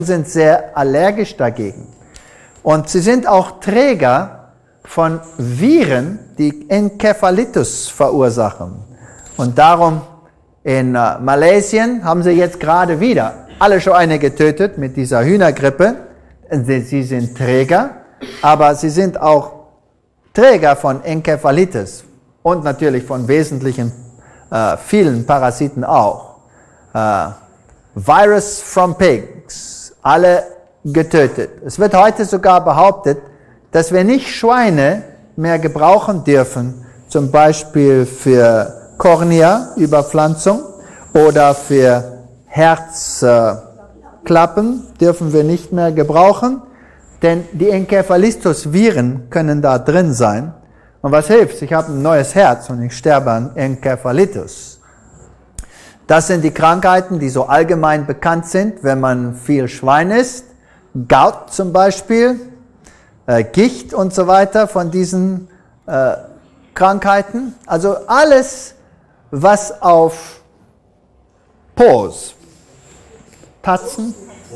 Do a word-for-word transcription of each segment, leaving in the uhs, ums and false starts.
sind sehr allergisch dagegen. Und sie sind auch Träger von Viren, die Encephalitis verursachen. Und darum in äh, Malaysia haben sie jetzt gerade wieder alle Schweine getötet mit dieser Hühnergrippe. Sie, sie sind Träger, aber sie sind auch Träger von Encephalitis und natürlich von wesentlichen, äh, vielen Parasiten auch. Äh, Virus from Pigs, alle getötet. Es wird heute sogar behauptet, dass wir nicht Schweine mehr gebrauchen dürfen, zum Beispiel für Kornea-Überpflanzung oder für Herzklappen äh, dürfen wir nicht mehr gebrauchen, denn die Encephalitis-Viren können da drin sein. Und was hilft? Ich habe ein neues Herz und ich sterbe an Encephalitis. Das sind die Krankheiten, die so allgemein bekannt sind, wenn man viel Schwein isst. Gout zum Beispiel, äh, Gicht und so weiter von diesen äh, Krankheiten. Also alles, was auf Paws, Tatzen,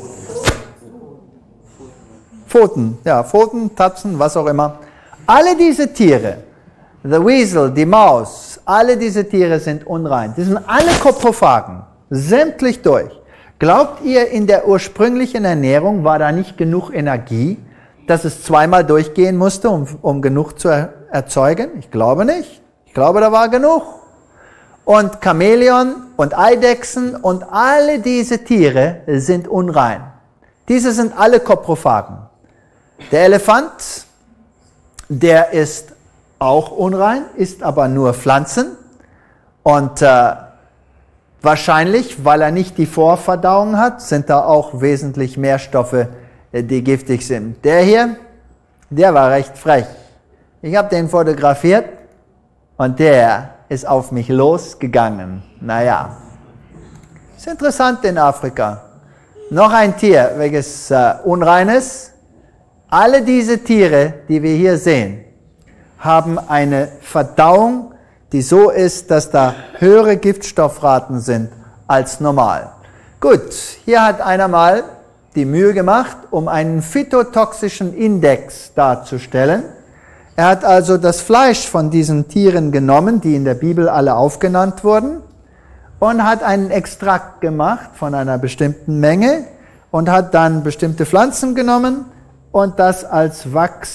Pfoten, ja, Pfoten, Tatzen, was auch immer. Alle diese Tiere, the Weasel, die Maus, alle diese Tiere sind unrein. Die sind alle Koprophagen, sämtlich durch. Glaubt ihr, in der ursprünglichen Ernährung war da nicht genug Energie, dass es zweimal durchgehen musste, um, um genug zu er, erzeugen? Ich glaube nicht. Ich glaube, da war genug. Und Chamäleon und Eidechsen und alle diese Tiere sind unrein. Diese sind alle Koprophagen. Der Elefant, der ist auch unrein, isst aber nur Pflanzen und äh, wahrscheinlich, weil er nicht die Vorverdauung hat, sind da auch wesentlich mehr Stoffe, die giftig sind. Der hier, der war recht frech. Ich habe den fotografiert und der ist auf mich losgegangen. Naja, ist interessant in Afrika. Noch ein Tier, welches äh, unrein ist. Alle diese Tiere, die wir hier sehen, haben eine Verdauung, die so ist, dass da höhere Giftstoffraten sind als normal. Gut, hier hat einer mal die Mühe gemacht, um einen phytotoxischen Index darzustellen. Er hat also das Fleisch von diesen Tieren genommen, die in der Bibel alle aufgenannt wurden, und hat einen Extrakt gemacht von einer bestimmten Menge und hat dann bestimmte Pflanzen genommen und das als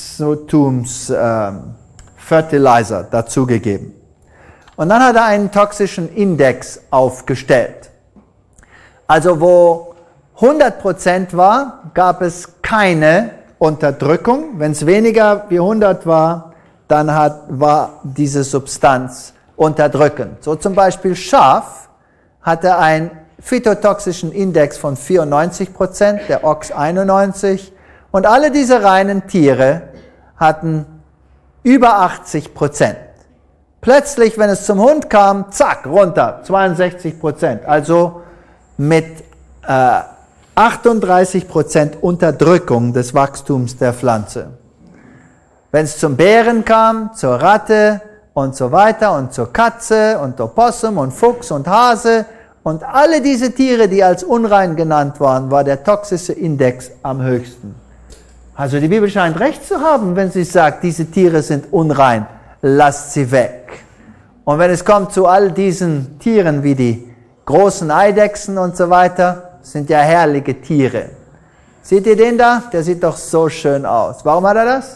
Wachstumsfertilizer äh, dazugegeben. Und dann hat er einen toxischen Index aufgestellt. Also wo hundert Prozent war, gab es keine Unterdrückung. Wenn es weniger wie hundert war, dann hat, war diese Substanz unterdrückend. So zum Beispiel Schaf hatte einen phytotoxischen Index von vierundneunzig Prozent, der Ochs einundneunzig, und alle diese reinen Tiere hatten über achtzig Prozent. Plötzlich, wenn es zum Hund kam, zack, runter, zweiundsechzig Prozent. Also mit äh, achtunddreißig Prozent Unterdrückung des Wachstums der Pflanze. Wenn es zum Bären kam, zur Ratte und so weiter und zur Katze und Opossum und Fuchs und Hase und alle diese Tiere, die als unrein genannt waren, war der toxische Index am höchsten. Also die Bibel scheint recht zu haben, wenn sie sagt, diese Tiere sind unrein, lasst sie weg. Und wenn es kommt zu all diesen Tieren wie die großen Eidechsen und so weiter, sind ja herrliche Tiere. Seht ihr den da? Der sieht doch so schön aus. Warum hat er das?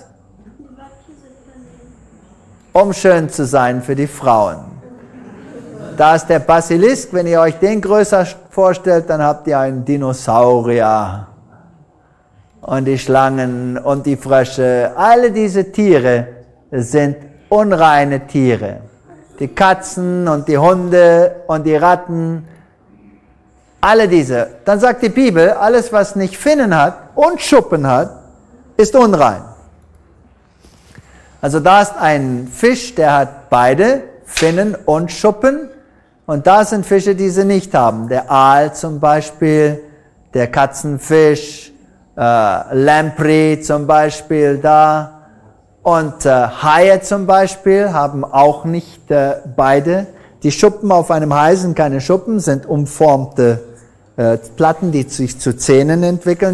Um schön zu sein für die Frauen. Da ist der Basilisk, wenn ihr euch den größer vorstellt, dann habt ihr einen Dinosaurier. Und die Schlangen und die Frösche, alle diese Tiere sind unreine Tiere. Die Katzen und die Hunde und die Ratten, alle diese. Dann sagt die Bibel, alles was nicht Finnen hat und Schuppen hat, ist unrein. Also da ist ein Fisch, der hat beide, Finnen und Schuppen. Und da sind Fische, die sie nicht haben. Der Aal zum Beispiel, der Katzenfisch, äh, Lamprey zum Beispiel da. Und äh, Haie zum Beispiel haben auch nicht äh, beide. Die Schuppen auf einem Hai sind keine Schuppen, sind umformte äh, Platten, die sich zu Zähnen entwickeln.